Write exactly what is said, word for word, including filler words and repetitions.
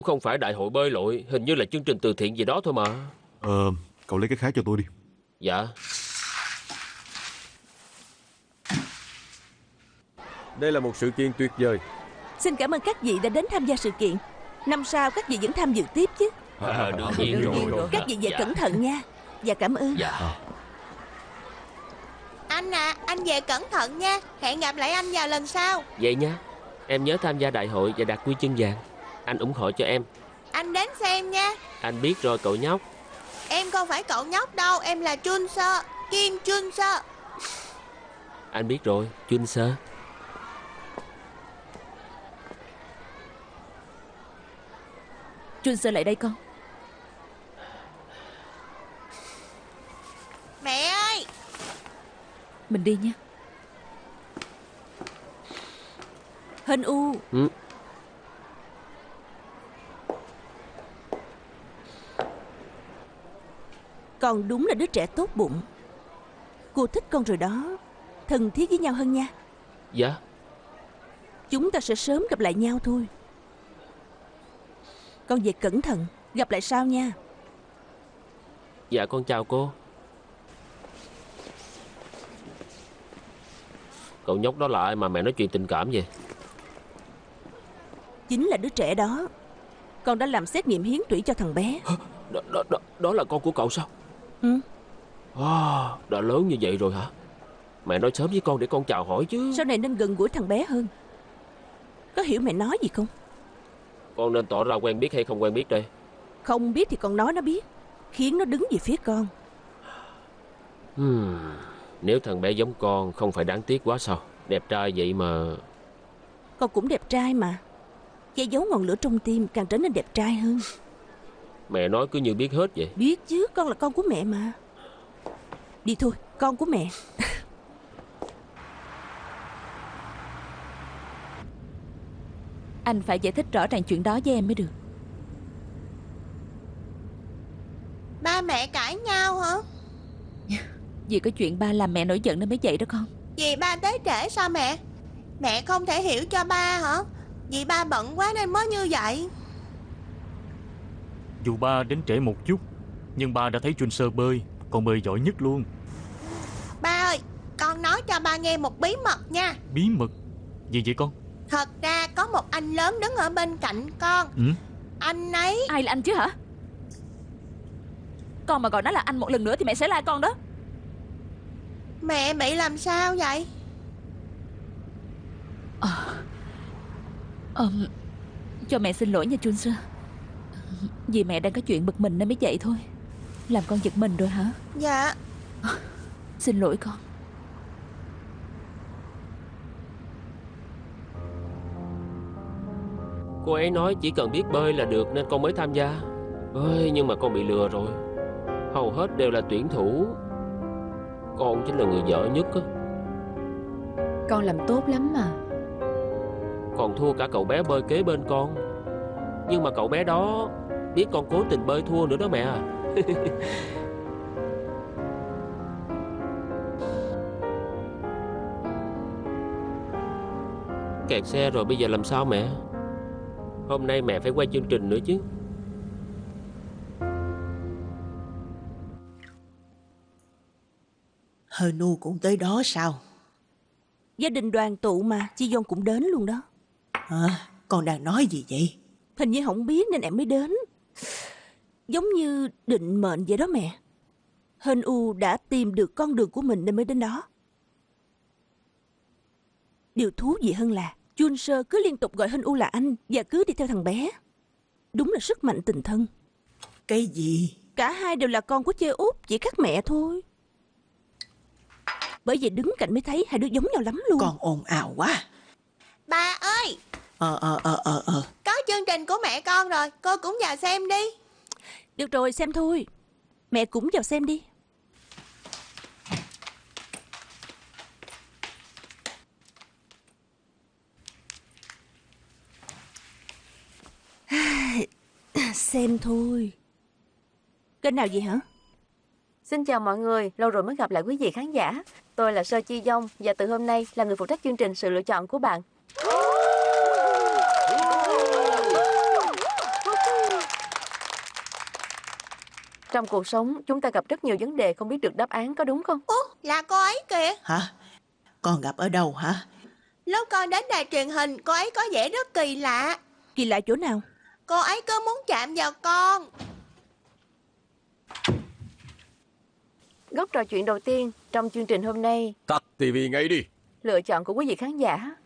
Không phải đại hội bơi lội, hình như là chương trình từ thiện gì đó thôi mà. Ờ, cậu lấy cái khác cho tôi đi. Dạ. Đây là một sự kiện tuyệt vời. Xin cảm ơn các vị đã đến tham gia sự kiện. Năm sau các vị vẫn tham dự tiếp chứ. À, đương nhiên rồi. rồi. Các vị về Dạ. cẩn thận nha. Dạ cảm ơn. Dạ. Anh à, anh về cẩn thận nha. Hẹn gặp lại anh vào lần sau. Vậy nha. Em nhớ tham gia đại hội và đạt huy chương vàng. Anh ủng hộ cho em. Anh đến xem nha. Anh biết rồi cậu nhóc. Em không phải cậu nhóc đâu. Em là Chun Sơ, Kim Chun Sơ. Anh biết rồi, Chun Sơ. Chun Sơ lại đây con. Mẹ ơi. Mình đi nha. Hân U. Ừ. Con đúng là đứa trẻ tốt bụng. Cô thích con rồi đó. Thân thiết với nhau hơn nha. Dạ. Chúng ta sẽ sớm gặp lại nhau thôi. Con về cẩn thận. Gặp lại sau nha. Dạ con chào cô. Cậu nhóc đó là ai mà mẹ nói chuyện tình cảm vậy? Chính là đứa trẻ đó. Con đã làm xét nghiệm hiến tủy cho thằng bé. Đó, đó, đó, đó là con của cậu sao? Ừ. À, đã lớn như vậy rồi hả? Mẹ nói sớm với con để con chào hỏi chứ. Sau này nên gần gũi thằng bé hơn. Có hiểu mẹ nói gì không? Con nên tỏ ra quen biết hay không quen biết đây? Không biết thì con nói nó biết. Khiến nó đứng về phía con. Hmm, nếu thằng bé giống con không phải đáng tiếc quá sao? Đẹp trai vậy mà. Con cũng đẹp trai mà. Che giấu ngọn lửa trong tim càng trở nên đẹp trai hơn. Mẹ nói cứ như biết hết vậy. Biết chứ, con là con của mẹ mà. Đi thôi, con của mẹ. Anh phải giải thích rõ ràng chuyện đó với em mới được. Ba mẹ cãi nhau hả? Vì có chuyện ba làm mẹ nổi giận nên mới vậy đó con. Vì ba tới trễ sao mẹ? Mẹ không thể hiểu cho ba hả? Vì ba bận quá nên mới như vậy. Dù ba đến trễ một chút, nhưng ba đã thấy Chun Sơ bơi, con bơi giỏi nhất luôn. Ba ơi, con nói cho ba nghe một bí mật nha. Bí mật? Gì vậy con? Thật ra có một anh lớn đứng ở bên cạnh con. Ừ? Anh ấy... Ai là anh chứ hả? Con mà gọi nó là anh một lần nữa thì mẹ sẽ la con đó. Mẹ bị làm sao vậy? Ờ à, Cho mẹ xin lỗi nha Chun Sơ. Vì mẹ đang có chuyện bực mình nên mới vậy thôi. Làm con giật mình rồi hả? Dạ. À, xin lỗi con. Cô ấy nói chỉ cần biết bơi là được nên con mới tham gia. Ơi, nhưng mà con bị lừa rồi. Hầu hết đều là tuyển thủ. Con chính là người dở nhất á. Con làm tốt lắm mà. Còn thua cả cậu bé bơi kế bên con. Nhưng mà cậu bé đó biết con cố tình bơi thua nữa đó mẹ à. Kẹt xe rồi bây giờ làm sao mẹ? Hôm nay mẹ phải quay chương trình nữa chứ. Hờ Nu cũng tới đó sao? Gia đình đoàn tụ mà, Chi Dông cũng đến luôn đó. Hả? Con đang nói gì vậy? Hình như không biết nên em mới đến. Giống như định mệnh vậy đó mẹ. Hân U đã tìm được con đường của mình nên mới đến đó. Điều thú vị hơn là Chun Sơ cứ liên tục gọi Hân U là anh và cứ đi theo thằng bé. Đúng là sức mạnh tình thân. Cái gì? Cả hai đều là con của Chê Út, chỉ khác mẹ thôi. Bởi vậy đứng cạnh mới thấy hai đứa giống nhau lắm luôn. Con ồn ào quá. Ba ơi. Ờ ờ ờ ờ ờ Có chương trình của mẹ con rồi, cô cũng vào xem đi. Được rồi, xem thôi. Mẹ cũng vào xem đi. Xem thôi. Kênh nào vậy hả? Xin chào mọi người, lâu rồi mới gặp lại quý vị khán giả. Tôi là Sơ Chi Dông và từ hôm nay là người phụ trách chương trình Sự Lựa Chọn của bạn. Trong cuộc sống, chúng ta gặp rất nhiều vấn đề không biết được đáp án, có đúng không? Ủa, là cô ấy kìa. Hả? Con gặp ở đâu hả? Lúc con đến đài truyền hình, cô ấy có vẻ rất kỳ lạ. Kỳ lạ chỗ nào? Cô ấy cứ muốn chạm vào con. Góc trò chuyện đầu tiên trong chương trình hôm nay, Tắt tivi ngay đi. lựa chọn của quý vị khán giả.